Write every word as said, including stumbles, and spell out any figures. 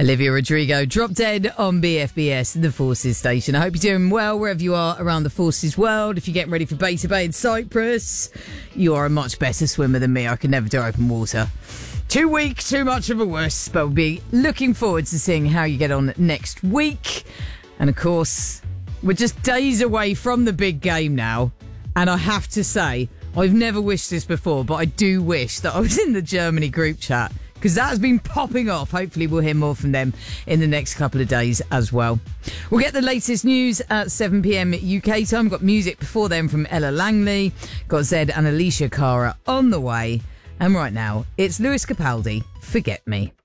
Olivia Rodrigo, Drop Dead on B F B S, the Forces station. I hope you're doing well wherever you are around the Forces world. If you're getting ready for Beta Bay in Cyprus, you are a much better swimmer than me. I could never do open water. Too weak, too much of a wuss, but we'll be looking forward to seeing how you get on next week. And of course, we're just days away from the big game now. And I have to say, I've never wished this before, but I do wish that I was in the Germany group chat, because that has been popping off. Hopefully we'll hear more from them in the next couple of days as well. We'll get the latest news at seven p.m. U K time. Got music before then from Ella Langley. Got Zed and Alicia Cara on the way. And right now, it's Lewis Capaldi, Forget Me.